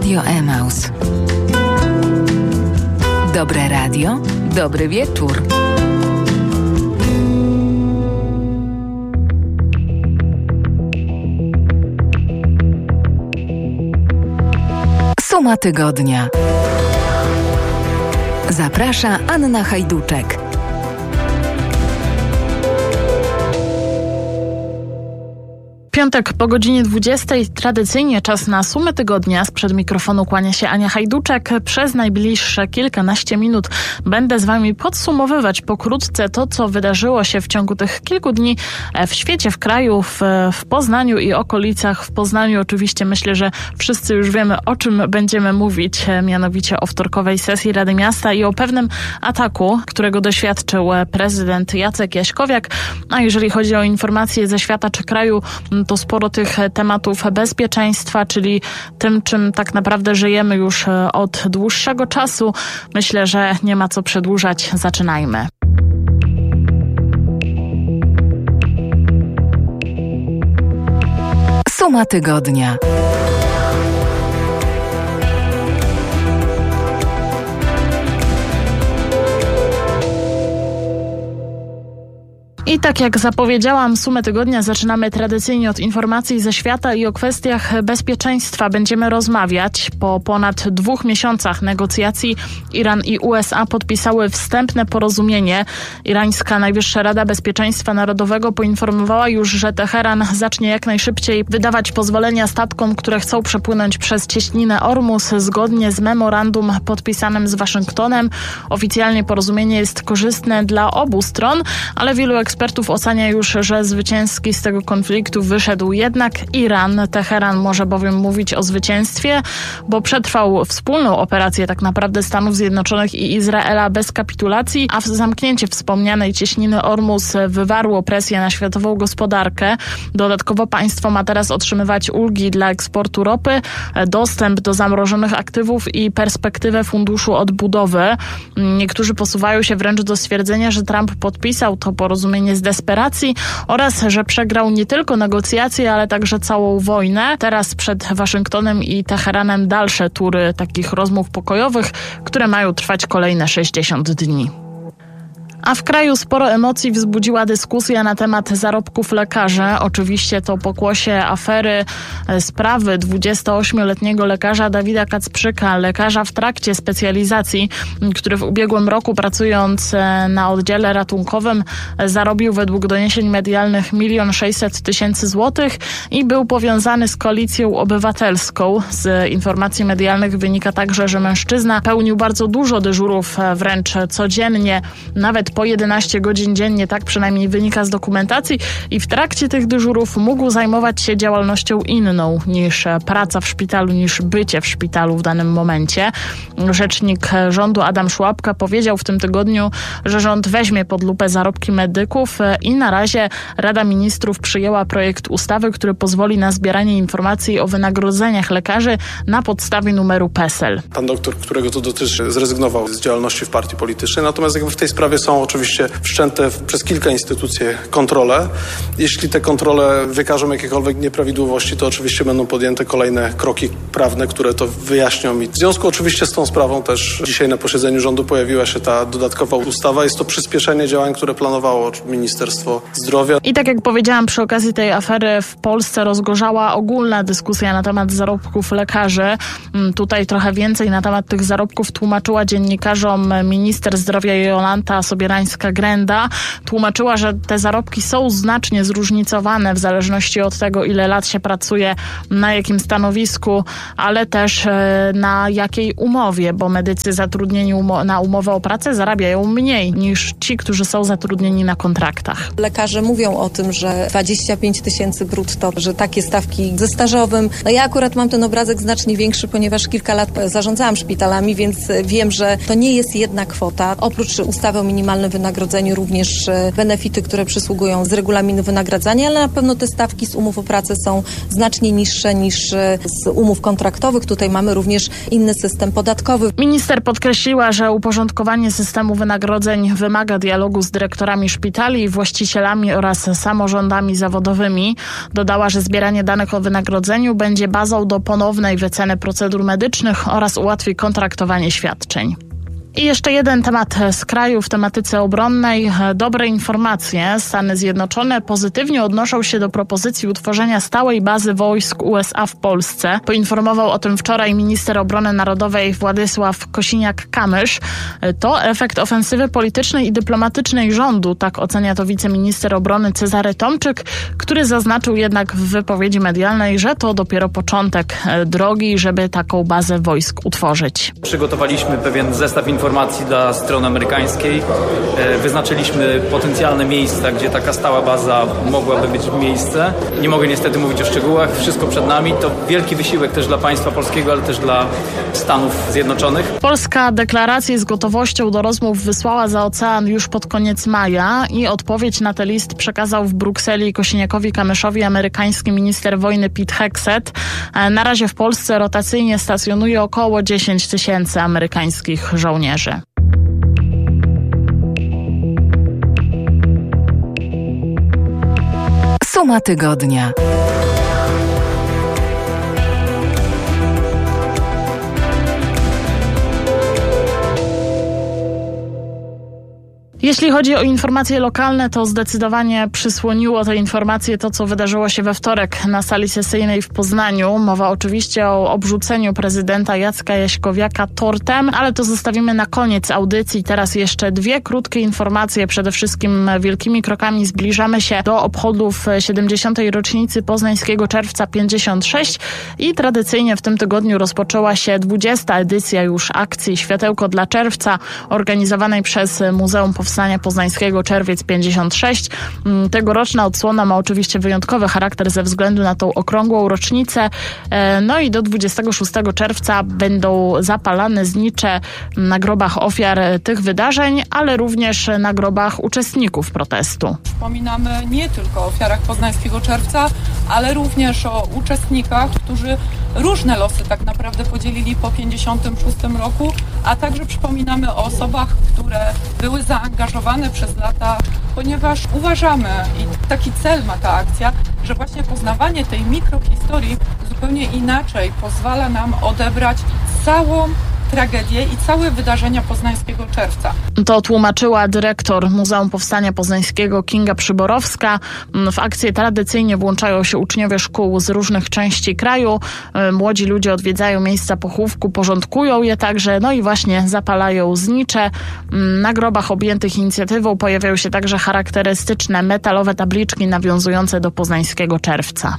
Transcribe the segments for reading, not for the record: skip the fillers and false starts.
Radio Emaus. Dobre radio, dobry wieczór. Suma tygodnia. Zaprasza Anna Hajduczek. Piątek po godzinie 20. Tradycyjnie czas na sumę tygodnia. Sprzed mikrofonu kłania się Ania Hajduczek. Przez najbliższe kilkanaście minut będę z Wami podsumowywać pokrótce to, co wydarzyło się w ciągu tych kilku dni w świecie, w kraju, w Poznaniu i okolicach. W Poznaniu oczywiście myślę, że wszyscy już wiemy, o czym będziemy mówić, mianowicie o wtorkowej sesji Rady Miasta i o pewnym ataku, którego doświadczył prezydent Jacek Jaśkowiak. A jeżeli chodzi o informacje ze świata czy kraju, to sporo tych tematów bezpieczeństwa, czyli tym, czym tak naprawdę żyjemy już od dłuższego czasu. Myślę, że nie ma co przedłużać. Zaczynajmy. Suma tygodnia. I tak jak zapowiedziałam, sumę tygodnia zaczynamy tradycyjnie od informacji ze świata i o kwestiach bezpieczeństwa będziemy rozmawiać. Po ponad 2 miesiącach negocjacji Iran i USA podpisały wstępne porozumienie. Irańska Najwyższa Rada Bezpieczeństwa Narodowego poinformowała już, że Teheran zacznie jak najszybciej wydawać pozwolenia statkom, które chcą przepłynąć przez cieśninę Ormus zgodnie z memorandum podpisanym z Waszyngtonem. Oficjalnie porozumienie jest korzystne dla obu stron, ale wielu ekspertów ocenia już, że zwycięski z tego konfliktu wyszedł jednak Iran. Teheran może bowiem mówić o zwycięstwie, bo przetrwał wspólną operację tak naprawdę Stanów Zjednoczonych i Izraela bez kapitulacji, a zamknięcie wspomnianej cieśniny Ormus wywarło presję na światową gospodarkę. Dodatkowo państwo ma teraz otrzymywać ulgi dla eksportu ropy, dostęp do zamrożonych aktywów i perspektywę funduszu odbudowy. Niektórzy posuwają się wręcz do stwierdzenia, że Trump podpisał to porozumienie z desperacji oraz, że przegrał nie tylko negocjacje, ale także całą wojnę. Teraz przed Waszyngtonem i Teheranem dalsze tury takich rozmów pokojowych, które mają trwać kolejne 60 dni. A w kraju sporo emocji wzbudziła dyskusja na temat zarobków lekarzy. Oczywiście to pokłosie afery sprawy 28-letniego lekarza Dawida Kacprzyka, lekarza w trakcie specjalizacji, który w ubiegłym roku pracując na oddziale ratunkowym zarobił według doniesień medialnych 1 600 000 złotych i był powiązany z Koalicją Obywatelską. Z informacji medialnych wynika także, że mężczyzna pełnił bardzo dużo dyżurów, wręcz codziennie, nawet po 11 godzin dziennie, tak przynajmniej wynika z dokumentacji, i w trakcie tych dyżurów mógł zajmować się działalnością inną niż praca w szpitalu, niż bycie w szpitalu w danym momencie. Rzecznik rządu Adam Szłapka powiedział w tym tygodniu, że rząd weźmie pod lupę zarobki medyków i na razie Rada Ministrów przyjęła projekt ustawy, który pozwoli na zbieranie informacji o wynagrodzeniach lekarzy na podstawie numeru PESEL. Pan doktor, którego to dotyczy, zrezygnował z działalności w partii politycznej, natomiast jakby w tej sprawie są oczywiście wszczęte przez kilka instytucji kontrole. Jeśli te kontrole wykażą jakiekolwiek nieprawidłowości, to oczywiście będą podjęte kolejne kroki prawne, które to wyjaśnią. I w związku oczywiście z tą sprawą też dzisiaj na posiedzeniu rządu pojawiła się ta dodatkowa ustawa. Jest to przyspieszenie działań, które planowało Ministerstwo Zdrowia. I tak jak powiedziałam, przy okazji tej afery w Polsce rozgorzała ogólna dyskusja na temat zarobków lekarzy. Tutaj trochę więcej na temat tych zarobków tłumaczyła dziennikarzom minister zdrowia Jolanta Sobierańska-Grenda. Tłumaczyła, że te zarobki są znacznie zróżnicowane w zależności od tego, ile lat się pracuje, na jakim stanowisku, ale też na jakiej umowie, bo medycy zatrudnieni na umowę o pracę zarabiają mniej niż ci, którzy są zatrudnieni na kontraktach. Lekarze mówią o tym, że 25 000 brutto, że takie stawki ze stażowym. No ja akurat mam ten obrazek znacznie większy, ponieważ kilka lat zarządzałam szpitalami, więc wiem, że to nie jest jedna kwota. Oprócz ustawy o minimalnym minimalnym wynagrodzeniu, również benefity, które przysługują z regulaminu wynagradzania, ale na pewno te stawki z umów o pracę są znacznie niższe niż z umów kontraktowych. Tutaj mamy również inny system podatkowy. Minister podkreśliła, że uporządkowanie systemu wynagrodzeń wymaga dialogu z dyrektorami szpitali, właścicielami oraz samorządami zawodowymi. Dodała, że zbieranie danych o wynagrodzeniu będzie bazą do ponownej wyceny procedur medycznych oraz ułatwi kontraktowanie świadczeń. I jeszcze jeden temat z kraju w tematyce obronnej. Dobre informacje. Stany Zjednoczone pozytywnie odnoszą się do propozycji utworzenia stałej bazy wojsk USA w Polsce. Poinformował o tym wczoraj minister obrony narodowej Władysław Kosiniak-Kamysz. To efekt ofensywy politycznej i dyplomatycznej rządu, tak ocenia to wiceminister obrony Cezary Tomczyk, który zaznaczył jednak w wypowiedzi medialnej, że to dopiero początek drogi, żeby taką bazę wojsk utworzyć. Przygotowaliśmy pewien zestaw informacji dla strony amerykańskiej. Wyznaczyliśmy potencjalne miejsca, gdzie taka stała baza mogłaby być miejsce. Nie mogę niestety mówić o szczegółach. Wszystko przed nami. To wielki wysiłek też dla państwa polskiego, ale też dla Stanów Zjednoczonych. Polska deklarację z gotowością do rozmów wysłała za ocean już pod koniec maja i odpowiedź na ten list przekazał w Brukseli Kosiniakowi-Kamyszowi amerykański minister wojny Pete Hegseth. Na razie w Polsce rotacyjnie stacjonuje około 10 000 amerykańskich żołnierzy. Suma tygodnia. Jeśli chodzi o informacje lokalne, to zdecydowanie przysłoniło te informacje to, co wydarzyło się we wtorek na sali sesyjnej w Poznaniu. Mowa oczywiście o obrzuceniu prezydenta Jacka Jaśkowiaka tortem, ale to zostawimy na koniec audycji. Teraz jeszcze dwie krótkie informacje. Przede wszystkim wielkimi krokami zbliżamy się do obchodów 70. rocznicy Poznańskiego Czerwca 56 i tradycyjnie w tym tygodniu rozpoczęła się 20. edycja już akcji Światełko dla Czerwca, organizowanej przez Muzeum Powstania Poznańskiego Czerwiec 56. Tegoroczna odsłona ma oczywiście wyjątkowy charakter ze względu na tą okrągłą rocznicę. No i do 26 czerwca będą zapalane znicze na grobach ofiar tych wydarzeń, ale również na grobach uczestników protestu. Przypominamy nie tylko o ofiarach Poznańskiego Czerwca, ale również o uczestnikach, którzy różne losy tak naprawdę podzielili po 56 roku, a także przypominamy o osobach, które były zaangażowane przez lata, ponieważ uważamy, i taki cel ma ta akcja, że właśnie poznawanie tej mikrohistorii zupełnie inaczej pozwala nam odebrać całą tragedię i całe wydarzenia Poznańskiego Czerwca. To tłumaczyła dyrektor Muzeum Powstania Poznańskiego Kinga Przyborowska. W akcję tradycyjnie włączają się uczniowie szkół z różnych części kraju. Młodzi ludzie odwiedzają miejsca pochówku, porządkują je także, no i właśnie zapalają znicze. Na grobach objętych inicjatywą pojawiają się także charakterystyczne metalowe tabliczki nawiązujące do Poznańskiego Czerwca.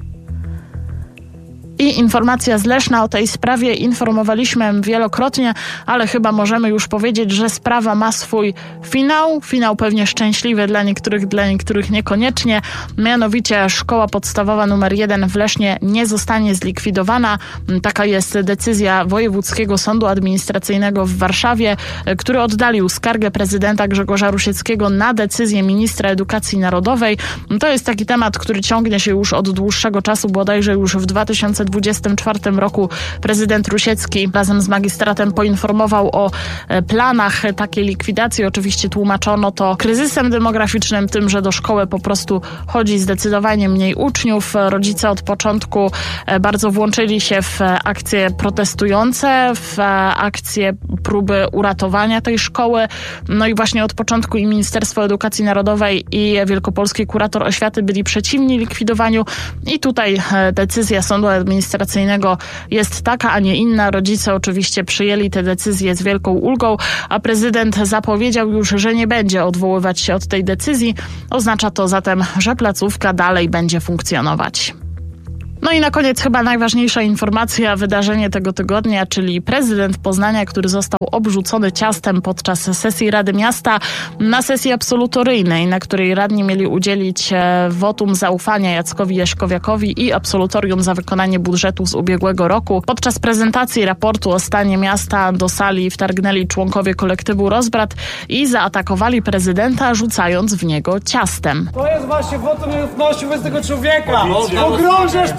I informacja z Leszna o tej sprawie informowaliśmy wielokrotnie, ale chyba możemy już powiedzieć, że sprawa ma swój finał. Finał pewnie szczęśliwy dla niektórych niekoniecznie. Mianowicie szkoła podstawowa nr 1 w Lesznie nie zostanie zlikwidowana. Taka jest decyzja Wojewódzkiego Sądu Administracyjnego w Warszawie, który oddalił skargę prezydenta Grzegorza Rusieckiego na decyzję ministra edukacji narodowej. To jest taki temat, który ciągnie się już od dłuższego czasu, bodajże już w 2024 roku prezydent Rusiecki razem z magistratem poinformował o planach takiej likwidacji. Oczywiście tłumaczono to kryzysem demograficznym, tym, że do szkoły po prostu chodzi zdecydowanie mniej uczniów. Rodzice od początku bardzo włączyli się w akcje protestujące, w akcje próby uratowania tej szkoły. No i właśnie od początku i Ministerstwo Edukacji Narodowej i Wielkopolski Kurator Oświaty byli przeciwni likwidowaniu i tutaj decyzja Sądu Administracyjnego jest taka, a nie inna. Rodzice oczywiście przyjęli tę decyzję z wielką ulgą, a prezydent zapowiedział już, że nie będzie odwoływać się od tej decyzji. Oznacza to zatem, że placówka dalej będzie funkcjonować. No i na koniec chyba najważniejsza informacja, wydarzenie tego tygodnia, czyli prezydent Poznania, który został obrzucony ciastem podczas sesji Rady Miasta na sesji absolutoryjnej, na której radni mieli udzielić wotum zaufania Jackowi Jaśkowiakowi i absolutorium za wykonanie budżetu z ubiegłego roku. Podczas prezentacji raportu o stanie miasta do sali wtargnęli członkowie kolektywu Rozbrat i zaatakowali prezydenta, rzucając w niego ciastem. To jest właśnie wotum nieufności wobec tego człowieka. Pogrążasz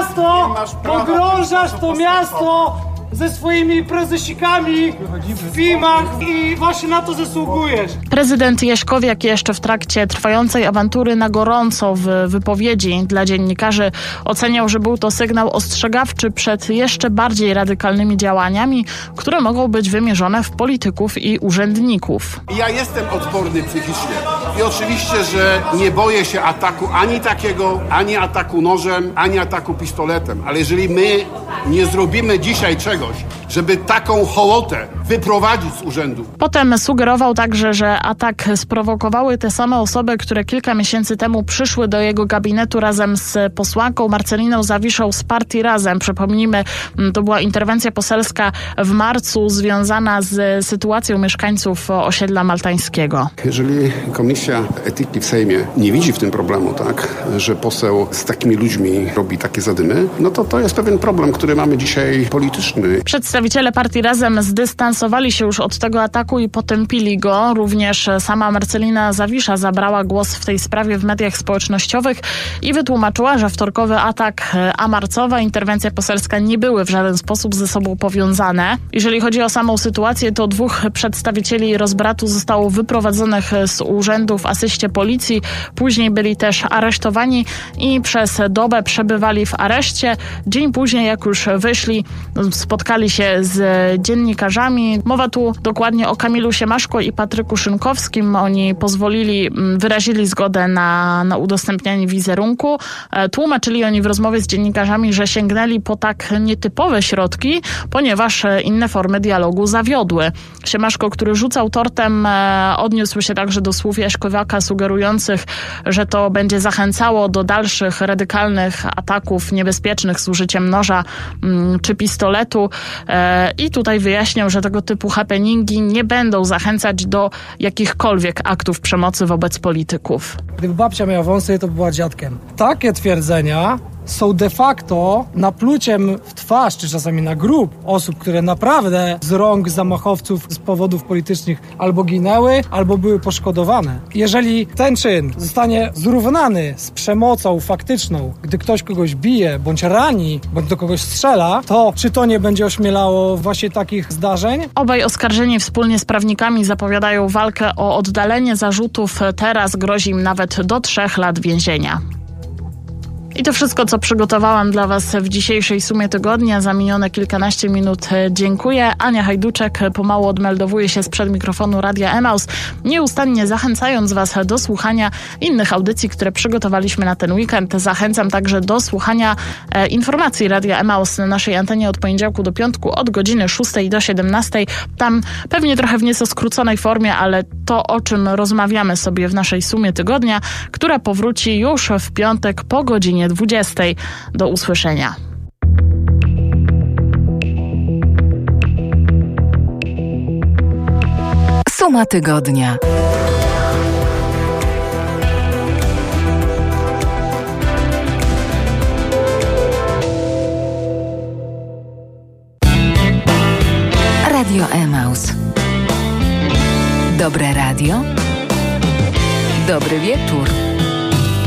to miasto ze swoimi prezesikami w filmach i właśnie na to zasługujesz. Prezydent Jaśkowiak jeszcze w trakcie trwającej awantury na gorąco w wypowiedzi dla dziennikarzy oceniał, że był to sygnał ostrzegawczy przed jeszcze bardziej radykalnymi działaniami, które mogą być wymierzone w polityków i urzędników. Ja jestem odporny psychicznie i oczywiście, że nie boję się ataku ani takiego, ani ataku nożem, ani ataku pistoletem, ale jeżeli my nie zrobimy dzisiaj czegoś, żeby taką hołotę wyprowadzić z urzędu. Potem sugerował także, że atak sprowokowały te same osoby, które kilka miesięcy temu przyszły do jego gabinetu razem z posłanką Marceliną Zawiszą z partii Razem. Przypomnijmy, to była interwencja poselska w marcu związana z sytuacją mieszkańców osiedla maltańskiego. Jeżeli Komisja Etyki w Sejmie nie widzi w tym problemu, tak, że poseł z takimi ludźmi robi takie zadymy, no to jest pewien problem, który mamy dzisiaj polityczny. Przedstawiciele partii Razem zdystansowali się już od tego ataku i potępili go. Również sama Marcelina Zawisza zabrała głos w tej sprawie w mediach społecznościowych i wytłumaczyła, że wtorkowy atak, a marcowa interwencja poselska nie były w żaden sposób ze sobą powiązane. Jeżeli chodzi o samą sytuację, to 2 przedstawicieli Rozbratu zostało wyprowadzonych z urzędu w asyście policji. Później byli też aresztowani i przez dobę przebywali w areszcie. Dzień później, jak już wyszli, spotkali się z dziennikarzami. Mowa tu dokładnie o Kamilu Siemaszko i Patryku Szynkowskim. Oni wyrazili zgodę na udostępnianie wizerunku. Tłumaczyli oni w rozmowie z dziennikarzami, że sięgnęli po tak nietypowe środki, ponieważ inne formy dialogu zawiodły. Siemaszko, który rzucał tortem, odniósł się także do słów Jaśkowiaka sugerujących, że to będzie zachęcało do dalszych radykalnych ataków niebezpiecznych z użyciem noża czy pistoletu. I tutaj wyjaśniał, że tego typu happeningi nie będą zachęcać do jakichkolwiek aktów przemocy wobec polityków. Gdyby babcia miała wąsy, to by była dziadkiem. Takie twierdzenia są de facto napluciem w twarz, czy czasami na grób osób, które naprawdę z rąk zamachowców z powodów politycznych albo ginęły, albo były poszkodowane. Jeżeli ten czyn zostanie zrównany z przemocą faktyczną, gdy ktoś kogoś bije, bądź rani, bądź do kogoś strzela, to czy to nie będzie ośmielało właśnie takich zdarzeń? Obaj oskarżeni wspólnie z prawnikami zapowiadają walkę o oddalenie zarzutów. Teraz grozi im nawet do 3 lat więzienia. I to wszystko, co przygotowałam dla Was w dzisiejszej sumie tygodnia. Za minione kilkanaście minut dziękuję. Ania Hajduczek pomału odmeldowuje się sprzed mikrofonu Radia Emaus, nieustannie zachęcając Was do słuchania innych audycji, które przygotowaliśmy na ten weekend. Zachęcam także do słuchania informacji Radia Emaus na naszej antenie od poniedziałku do piątku od godziny 6 do 17. Tam pewnie trochę w nieco skróconej formie, ale to, o czym rozmawiamy sobie w naszej sumie tygodnia, która powróci już w piątek po godzinie 20. Do usłyszenia. Suma tygodnia. Radio Emaus. Dobre radio. Dobry wieczór.